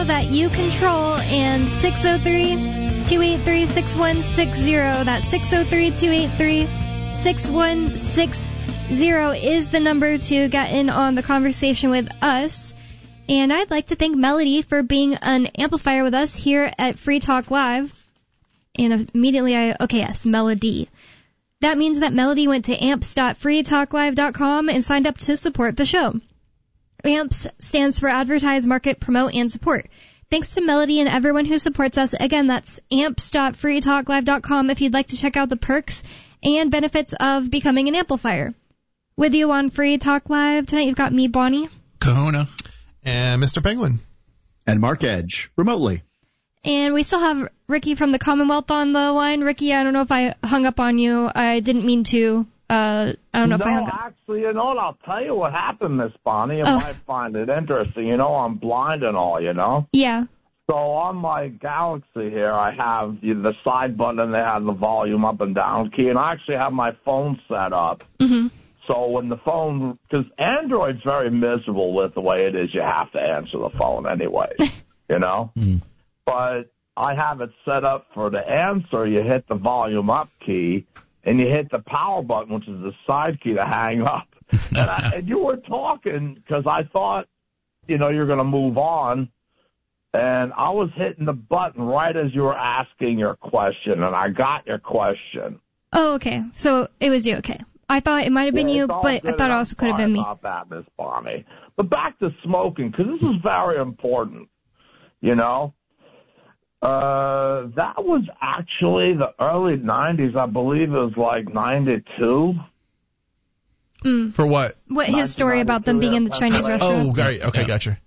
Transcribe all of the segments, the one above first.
that you control, and 603-283-6160. That's 603-283-6160 is the number to get in on the conversation with us. And I'd like to thank Melody for being an amplifier with us here at Free Talk Live. And immediately yes, Melody. That means that Melody went to amps.freetalklive.com and signed up to support the show. AMPS stands for Advertise, Market, Promote, and Support. Thanks to Melody and everyone who supports us. Again, that's amps.freetalklive.com if you'd like to check out the perks and benefits of becoming an amplifier. With you on Free Talk Live tonight, you've got me, Bonnie. Kahuna. And Mr. Penguin. And Mark Edge, remotely. And we still have Ricky from the Commonwealth on the line. Ricky, I don't know if I hung up on you. I didn't mean to. I don't know if I hung up. No, actually, you know what? I'll tell you what happened, Miss Bonnie. You might find it interesting. You know, I'm blind and all, you know? Yeah. So on my Galaxy here, I have the side button and they have the volume up and down key. And I actually have my phone set up. Mm-hmm. So when the phone, because Android's very miserable with the way it is, you have to answer the phone anyway, you know? Mm. But I have it set up for the answer. You hit the volume up key, and you hit the power button, which is the side key, to hang up. And you were talking because I thought, you know, you're going to move on. And I was hitting the button right as you were asking your question, and I got your question. Oh, okay. So it was you. Okay. I thought it might have been you, but I thought it also could have been me. About that, Miss Bonnie. But back to smoking, because this is very important, you know. That was actually the early 90s. I believe it was like 92. Mm. For what? What his story about them being in the Chinese restaurants? Oh, right. Okay, gotcha.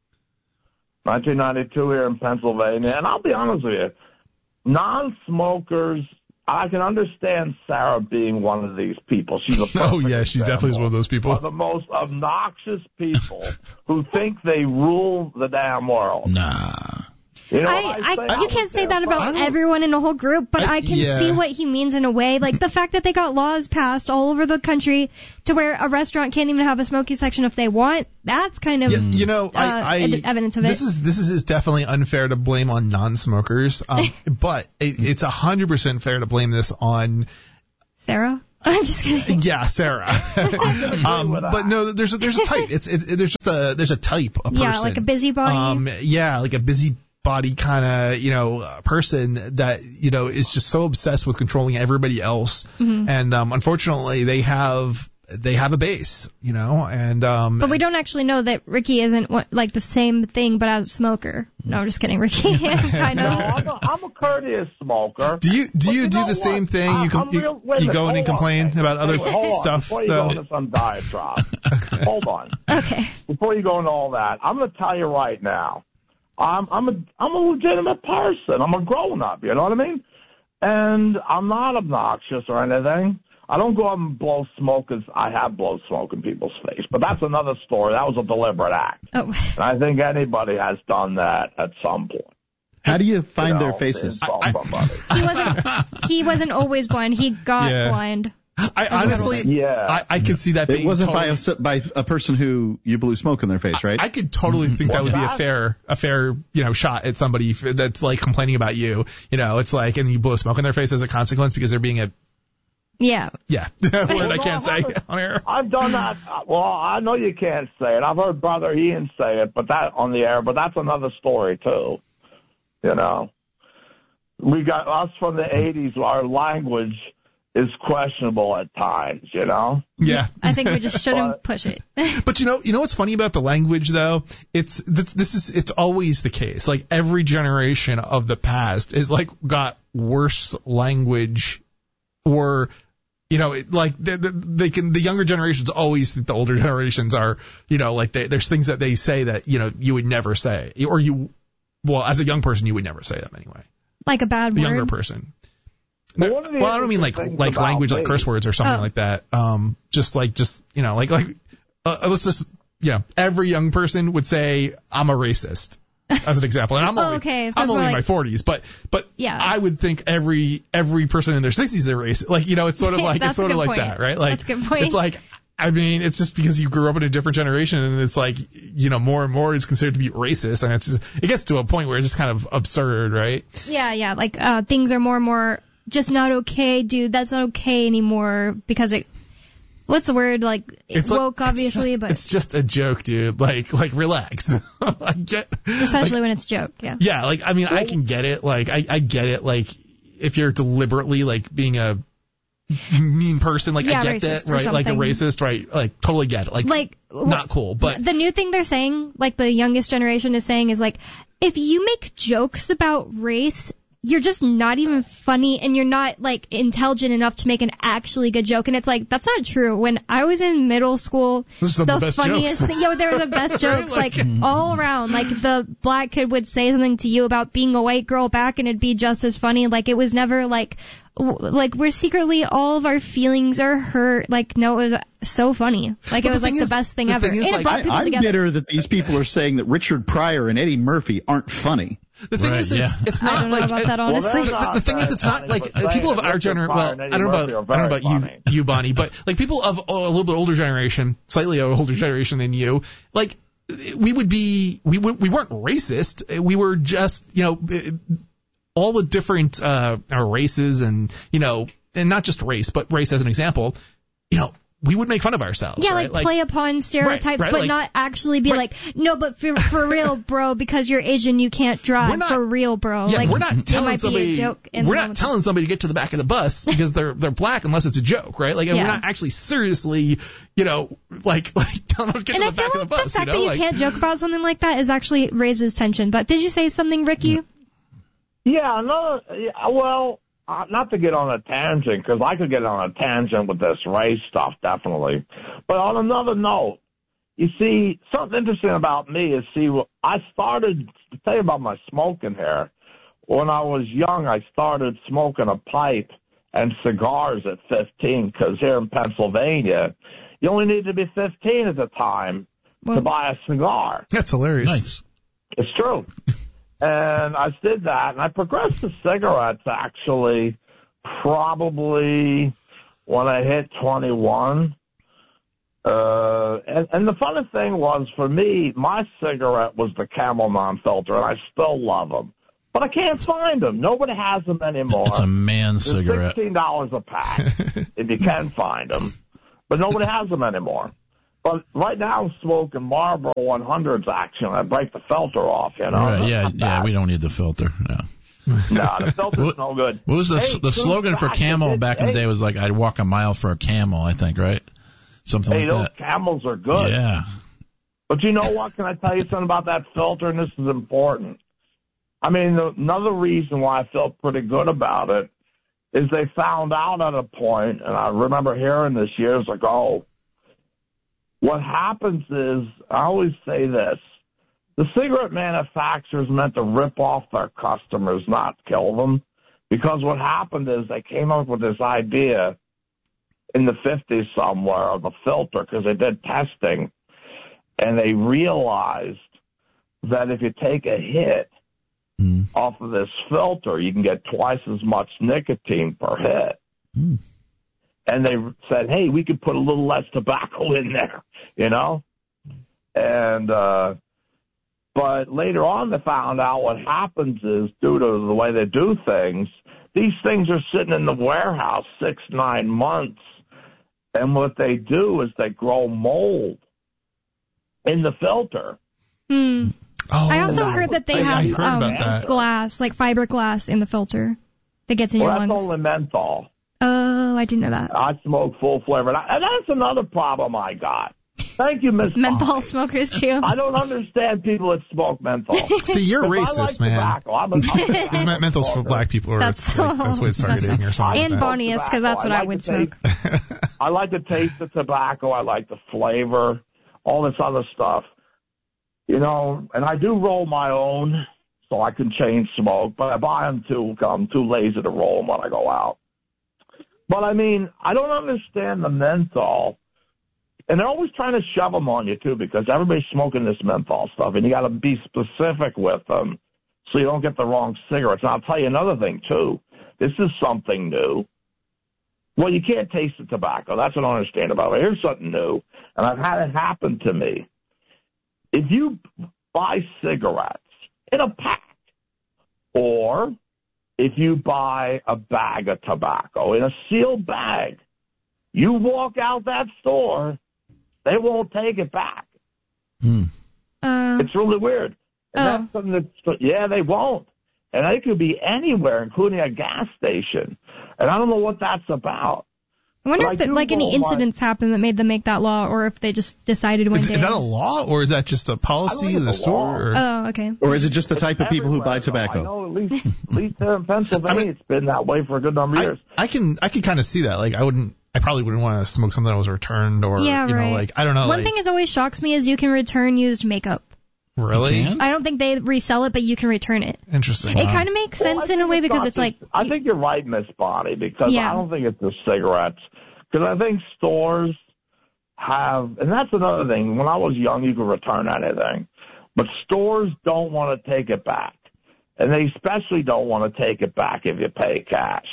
1992 here in Pennsylvania. And I'll be honest with you, non-smokers, I can understand Sarah being one of these people. She's a Oh, yeah, she's definitely one of those people. The most obnoxious people who think they rule the damn world. Nah. You know you can't say that about everyone in the whole group, but I can see what he means in a way. Like the fact that they got laws passed all over the country to where a restaurant can't even have a smoking section if they want, that's kind of evidence of it. This is definitely unfair to blame on non-smokers, but it's 100% fair to blame this on Sarah. I'm just kidding. Yeah, Sarah. But no, there's a type. There's a type of person. Yeah, like a busybody. Like a busybody kind of, person that, is just so obsessed with controlling everybody else. Mm-hmm. And, unfortunately they have a base, and, but we don't actually know that Ricky isn't like the same thing, but as a smoker. No, I'm just kidding, Ricky. I know. No, I'm a courteous smoker. Do you do the same thing? You go in and complain about other stuff? Before you go into some diatribe. Hold on. Okay. Before you go into all that, I'm going to tell you right now. I'm a legitimate person. I'm a grown-up, you know what I mean? And I'm not obnoxious or anything. I don't go up and blow smoke as I have blown smoke in people's face. But that's another story. That was a deliberate act. Oh. And I think anybody has done that at some point. How do you find their faces? He wasn't always blind. He got blind. I honestly, I could see that being. It wasn't by a person who you blew smoke in their face, right? I could totally think that would be a fair, shot at somebody that's like complaining about you. It's like, and you blow smoke in their face as a consequence because they're being a. Yeah. Yeah. Word I can't say on air. I've done that. Well, I know you can't say it. I've heard Brother Ian say it, but on the air. But that's another story too. We got us from the '80s. Our language is questionable at times, Yeah. I think we just shouldn't push it. But you know what's funny about the language though? It's always the case. Like every generation of the past is like got worse language, or the younger generations always think the older generations are, there's things that they say that you would never say, or as a young person you would never say them anyway. Like a bad word. Younger person. Well, I don't mean like language, like curse words or something like that. Let's just, every young person would say, I'm a racist, as an example. And I'm only in my 40s, but yeah. I would think every person in their 60s is a racist. Like, it's sort of like, that, right? Like, that's a good point. It's like, I mean, it's just because you grew up in a different generation, and it's like, more and more is considered to be racist, and it gets to a point where it's just kind of absurd, right? Yeah, like things are more and more just not okay, dude. That's not okay anymore because what's the word? Like, it's woke, obviously, but it's just a joke, dude. Like relax. I get, especially when it's a joke. Yeah. Yeah, like, I mean, I can get it. Like, I get it. Like, if you're deliberately like being a mean person, like, I get that, right? Like a racist, right? Like, totally get it. Like not cool. But the new thing they're saying, like the youngest generation is saying, is like, if you make jokes about race, you're just not even funny, and you're not, like, intelligent enough to make an actually good joke. And it's like, that's not true. When I was in middle school, the funniest thing, they were the best jokes, like, all around. Like, the black kid would say something to you about being a white girl back, and it'd be just as funny. Like, it was never, like, we're secretly, all of our feelings are hurt. Like, no, it was so funny. Like, it was, like, the best thing ever. And it brought people together. I'm bitter that these people are saying that Richard Pryor and Eddie Murphy aren't funny. The thing is, it's not I don't know like about that, honestly. The thing is, it's not like people of our generation. Well, I don't know about you, Bonnie, but like people of a little bit older generation, slightly older generation than you, like we weren't racist. We were just, all the different races, and and not just race, but race as an example, we would make fun of ourselves. Yeah, right? like play upon stereotypes, right, but like, not actually be like, no, but for real, bro, because you're Asian, you can't drive. For real, bro. Yeah, like, we're not telling somebody. We're not telling somebody to get to the back of the bus because they're black, unless it's a joke, right? Like, and we're not actually seriously, like telling them to get to the back of the bus. The fact that you can't joke about something like that is actually raises tension. But did you say something, Ricky? Yeah, no. Well. Not to get on a tangent, because I could get on a tangent with this race stuff, definitely. But on another note, you see, something interesting about me is, I started, to tell you about my smoking here, when I was young, I started smoking a pipe and cigars at 15, because here in Pennsylvania, you only need to be 15 at the time to buy a cigar. That's hilarious. Nice. It's true. And I did that, and I progressed to cigarettes, actually, probably when I hit 21. And the funny thing was, for me, my cigarette was the Camel non-filter, and I still love them. But I can't find them. Nobody has them anymore. It's a man's cigarette. $16 a pack, if you can find them. But nobody has them anymore. But right now I'm smoking Marlboro 100s, actually. I break the filter off, Right, yeah, we don't need the filter. No. No, the filter's no good. What was the slogan for Camel back in the day? Was like, I'd walk a mile for a camel, I think, right? Something like that. Those Camels are good. Yeah. But you know what? Can I tell you something about that filter? And this is important. I mean, another reason why I felt pretty good about it is they found out at a point, and I remember hearing this years ago, what happens is, I always say this, the cigarette manufacturers meant to rip off their customers, not kill them. Because what happened is they came up with this idea in the 50s somewhere of a filter, because they did testing, and they realized that if you take a hit off of this filter, you can get twice as much nicotine per hit. And they said, hey, we could put a little less tobacco in there, And, but later on they found out what happens is, due to the way they do things, these things are sitting in the warehouse 6-9 months. And what they do is they grow mold in the filter. Oh, I also heard that they have glass, like fiberglass in the filter that gets in your lungs. That's only menthol. Oh, I didn't know that. I smoke full flavor. And that's another problem I got. Thank you, Miss menthol smokers, too. I don't understand people that smoke menthol. See, you're racist, man. Tobacco, menthol's for black people, or that's what it's targeting, or something. And Bonnie is, because that's what I would smoke. I like to taste the tobacco. I like the flavor, all this other stuff. And I do roll my own, so I can chain smoke, but I buy them too, because I'm too lazy to roll them when I go out. But, I mean, I don't understand the menthol. And they're always trying to shove them on you, too, because everybody's smoking this menthol stuff, and you got to be specific with them so you don't get the wrong cigarettes. And I'll tell you another thing, too. This is something new. Well, you can't taste the tobacco. That's what I don't understand about it. Here's something new, and I've had it happen to me. If you buy cigarettes in a pack, or if you buy a bag of tobacco in a sealed bag, you walk out that store, they won't take it back. It's really weird. And that's something that, they won't. And it could be anywhere, including a gas station. And I don't know what that's about. I wonder if any incidents happened that made them make that law, or if they just decided one day. Is that a law, or is that just a policy of the store? Oh, okay. Or is it just the type of people who buy tobacco? I know at least there in Pennsylvania, it's been that way for a good number of years. I can kind of see that. Like, I probably wouldn't want to smoke something that was returned, or I don't know. One thing that always shocks me is you can return used makeup. Really? I don't think they resell it, but you can return it. Interesting. It kind of makes sense in a way because it's like... I think you're right, Miss Bonnie, because I don't think it's the cigarettes. Because I think stores have... And that's another thing. When I was young, you could return anything. But stores don't want to take it back. And they especially don't want to take it back if you pay cash.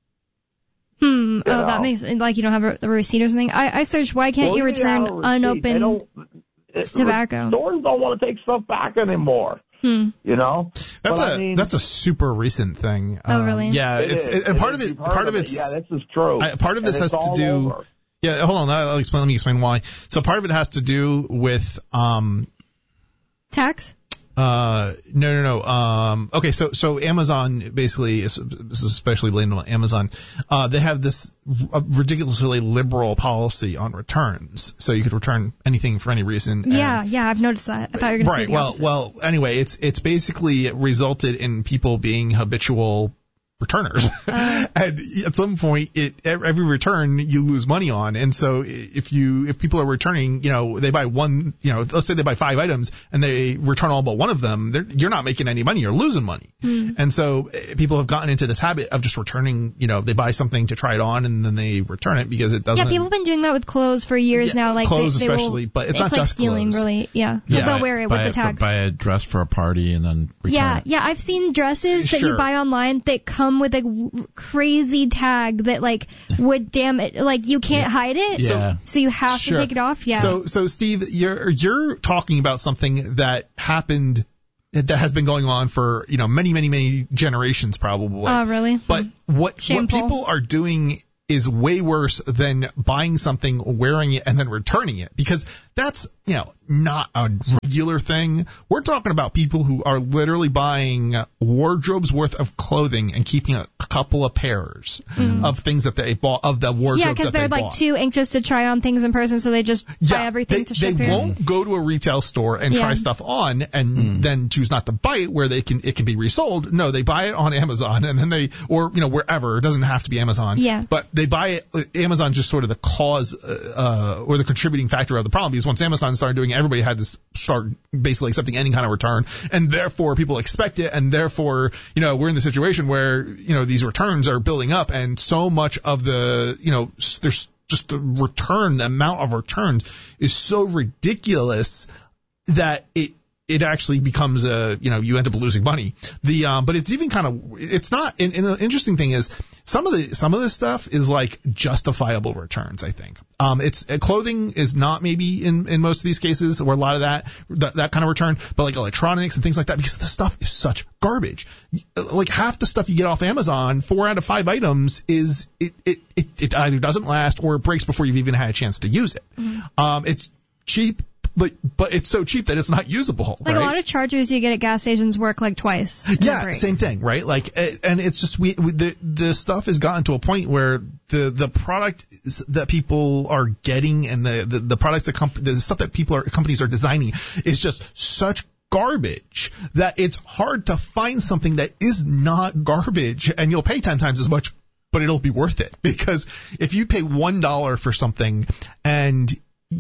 That makes... Like you don't have a receipt or something? I searched, why can't you return unopened... tobacco. Stores don't want to take stuff back anymore. You know, that's a super recent thing. Oh, really? Yeah, and part of it's this is true. Part of this has to do. Over. Yeah, hold on. Let me explain why. So part of it has to do with tax. No. Okay, so Amazon basically this is especially blamed on Amazon. They have this ridiculously liberal policy on returns, so you could return anything for any reason. Yeah, I've noticed that. I thought you were going to say the opposite. Well, anyway, it's basically resulted in people being habitual returners. And at some point, every return you lose money on. And so if people are returning, they buy one, let's say they buy 5 items and they return all but one of them, you're not making any money, you're losing money. And so people have gotten into this habit of just returning, they buy something to try it on and then they return it because it doesn't. Yeah, people have been doing that with clothes for years now. Like clothes especially, but it's not like just stealing, clothes. really. Yeah, because they'll wear it with the tags. Buy a dress for a party and then return it. Yeah, I've seen dresses that you buy online that come with a crazy tag that would damage, you can't hide it. Yeah. So you have to take it off. Yeah. So Steve, you're talking about something that happened that has been going on for many generations probably. Oh, really? But what people are doing is way worse than buying something, wearing it, and then returning it, because that's not a regular thing. We're talking about people who are literally buying wardrobes worth of clothing and keeping a couple of pairs of things that they bought, of the wardrobes that they bought. Yeah, because they're too anxious to try on things in person, so they just buy everything to ship here. They won't go to a retail store and try stuff on and then choose not to buy it where it can be resold. No, they buy it on Amazon and then or wherever. It doesn't have to be Amazon. Yeah. But they buy it. Amazon's just sort of the cause or the contributing factor of the problem, because once Amazon started doing it, everybody had to start basically accepting any kind of return, and therefore people expect it, and therefore we're in the situation where these returns are building up, and so much of the there's just the amount of returns is so ridiculous that it actually becomes you end up losing money. But it's even it's not. And the interesting thing is some of this stuff is justifiable returns. I think it's clothing is not maybe in most of these cases, or a lot of that kind of return, but electronics and things like that, because the stuff is such garbage. Half the stuff you get off Amazon, 4 out of 5 items is it either doesn't last or it breaks before you've even had a chance to use it. It's cheap. But it's so cheap that it's not usable. A lot of chargers you get at gas stations work twice. Yeah, same thing, right? And it's just the stuff has gotten to a point where the product that people are getting and the products the stuff that companies are designing is just such garbage that it's hard to find something that is not garbage, and you'll pay 10 times as much, but it'll be worth it, because if you pay $1 for something and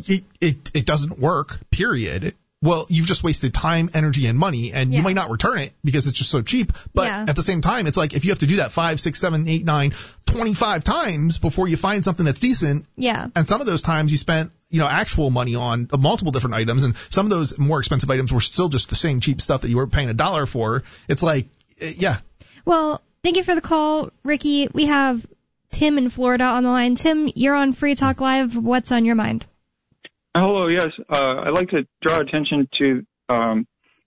it doesn't work, period, well, you've just wasted time, energy, and money, and you might not return it because it's just so cheap. But at the same time, it's if you have to do that 5, 6, 7, 8, 9, 25 times before you find something that's decent. Yeah. And some of those times you spent, actual money on multiple different items, and some of those more expensive items were still just the same cheap stuff that you were paying $1 for. It's Well, thank you for the call, Ricky. We have Tim in Florida on the line. Tim, you're on Free Talk Live. What's on your mind? Hello, yes. I'd like to draw attention to, and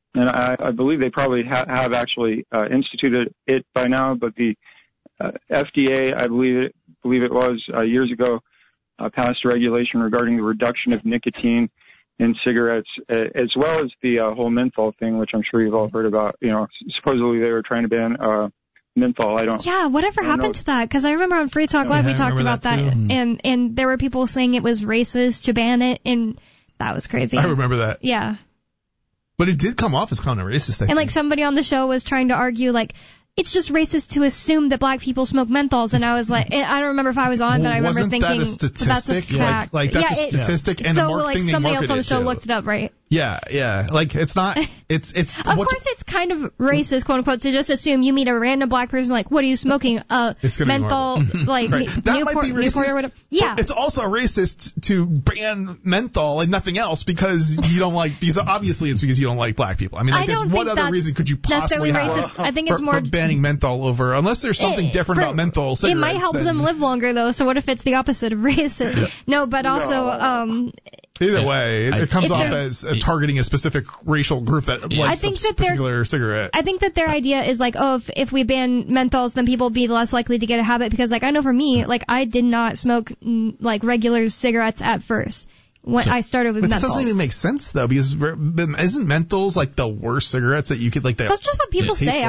I believe they probably have actually instituted it by now, but the FDA, I believe it was years ago, passed a regulation regarding the reduction of nicotine in cigarettes, as well as the whole menthol thing, which I'm sure you've all heard about. Supposedly they were trying to ban menthol. Yeah, whatever happened to that? Because I remember on Free Talk Live we talked about that, and there were people saying it was racist to ban it, and that was crazy. I remember that. Yeah. But it did come off as kind of racist, I think. And somebody on the show was trying to argue, it's just racist to assume that black people smoke menthols, and I was like, I don't remember if I was on, but I remember thinking that a statistic? That's a fact. That's a statistic, and so the thing somebody they else on the show to. looked it up, right? Yeah. It's not. It's. Of course, it's kind of racist, quote unquote, to just assume you meet a random black person what are you smoking? Menthol, right. That Newport, might be racist. Or whatever. Yeah. It's also racist to ban menthol and nothing else because you don't because obviously it's because you don't like black people. I mean, what other reason could you possibly have? Racist. I think it's more for banning menthol over, unless there's something different about menthol cigarettes. It might help them live longer though. So what if it's the opposite of racist? Yeah. No, but also. Either way, it comes off as targeting a specific racial group that likes a particular cigarette. I think that their idea is if we ban menthols, then people will be less likely to get a habit because, I know for me, I did not smoke, regular cigarettes at first. When I started with menthols. That doesn't even make sense, though, because isn't menthols, the worst cigarettes that you could, That's just what people say.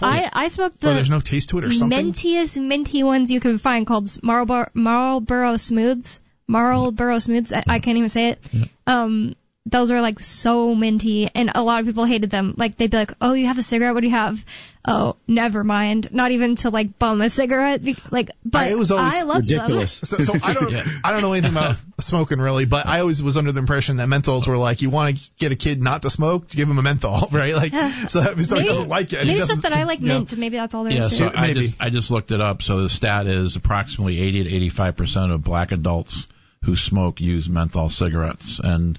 I smoked the... Or there's no taste to it or something? Mintiest minty ones you can find called Marlboro Smooths. Marlboro Smooths. I can't even say it. Yeah. Those are so minty, and a lot of people hated them. They'd be like, "Oh, you have a cigarette? What do you have?" Oh, never mind. Not even to bum a cigarette. But it was always I loved ridiculous. them. So I don't know anything about smoking really, but I always was under the impression that menthols were you want to get a kid not to smoke, give him a menthol, right? So he doesn't like it. Maybe it's just that I like mint. Maybe that's all there is to it. So I just looked it up. So the stat is approximately 80 to 85% of black adults who smoke use menthol cigarettes, and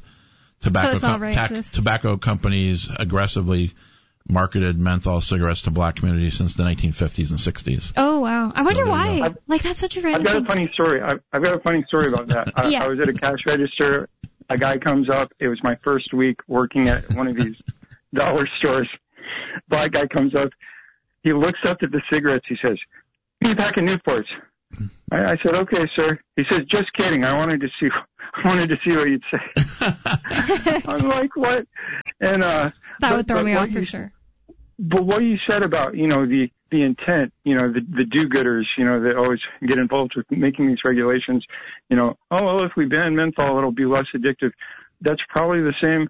tobacco companies aggressively marketed menthol cigarettes to black communities since the 1950s and 60s. Oh wow! I wonder why. That's such a random. I've got a funny story. I've got a funny story about that. I was at a cash register. A guy comes up. It was my first week working at one of these dollar stores. Black guy comes up. He looks up at the cigarettes. He says, "Give me a pack of Newports." I said, "Okay, sir." He says, "Just kidding. I wanted to see what you'd say." I'm like, "What?" And that would throw me off for sure. But what you said about the intent, the do-gooders, that always get involved with making these regulations, if we ban menthol, it'll be less addictive. That's probably the same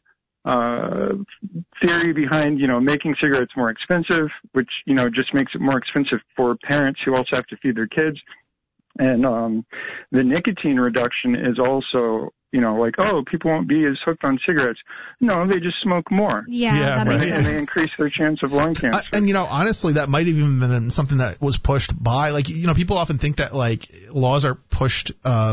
theory behind, making cigarettes more expensive, which, just makes it more expensive for parents who also have to feed their kids. And the nicotine reduction is also, people won't be as hooked on cigarettes. No, they just smoke more. Yeah, that makes sense. And they increase their chance of lung cancer. And honestly, that might have even been something that was pushed by, people often think that laws are pushed,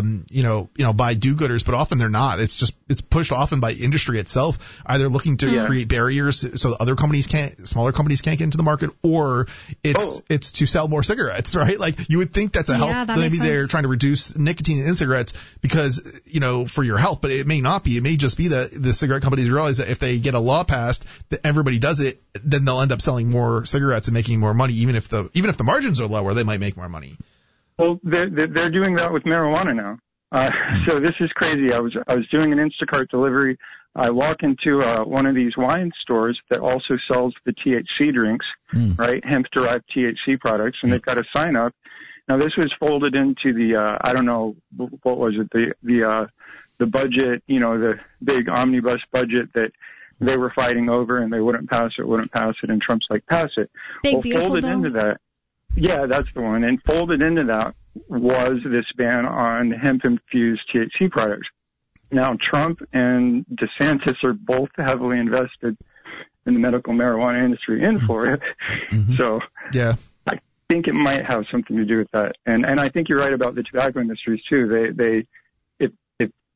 by do-gooders, but often they're not. It's pushed often by industry itself, either looking to create barriers so other smaller companies can't get into the market, or it's to sell more cigarettes, right? You would think that's a health. Maybe they're trying to reduce nicotine in cigarettes because, for your health, but it may not be. It may just be that the cigarette companies realize that if they get a law passed that everybody does it, then they'll end up selling more cigarettes and making more money. Even if the margins are lower, they might make more money. Well, they're doing that with marijuana now. So this is crazy. I was doing an Instacart delivery. I walk into one of these wine stores that also sells the THC drinks, right? Hemp-derived THC products, and they've got a sign up. Now this was folded into the I don't know what was it, the budget, the big omnibus budget that they were fighting over, and they wouldn't pass it, and Trump's like, pass it. Folded into that. Yeah, that's the one. And folded into that was this ban on hemp-infused THC products. Now, Trump and DeSantis are both heavily invested in the medical marijuana industry in Florida. Mm-hmm. So yeah, I think it might have something to do with that. And I think you're right about the tobacco industries too. If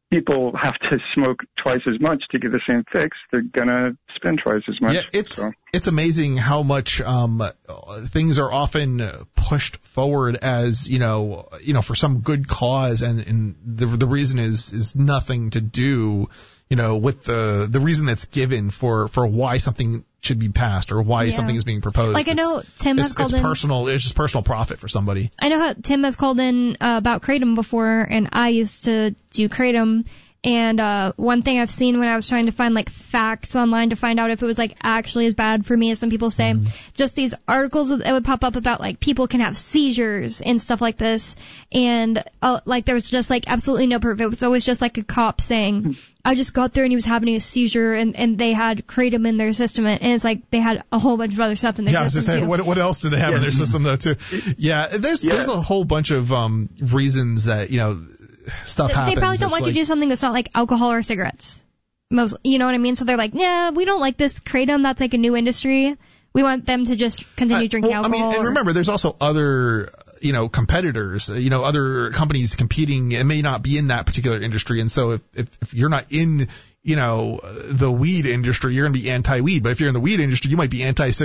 people have to smoke twice as much to get the same fix, they're gonna spend twice as much. Yeah, it's amazing how much things are often pushed forward as for some good cause, and the reason is nothing to do with the reason that's given for why something should be passed or why something is being proposed. Like I know Tim has called in. It's just personal profit for somebody. I know how Tim has called in about Kratom before, and I used to do Kratom. And one thing I've seen when I was trying to find like facts online to find out if it was like actually as bad for me as some people say, just these articles that would pop up about like people can have seizures and stuff like this, and like there was just like absolutely no proof. It was always just like a cop saying, I just got there and he was having a seizure, and they had Kratom in their system, and it's like they had a whole bunch of other stuff in their system. Yeah, I was just saying, what else did they have in their system though too? Yeah, there's a whole bunch of reasons that stuff happens. They probably don't want you to do something that's not like alcohol or cigarettes. You know what I mean? So they're like, yeah, we don't like this Kratom. That's like a new industry. We want them to just continue drinking alcohol. I mean, and remember, there's also other, competitors, other companies competing. It may not be in that particular industry. And so if you're not in, the weed industry, you're going to be anti-weed. But if you're in the weed industry, you might be anti-cigarette.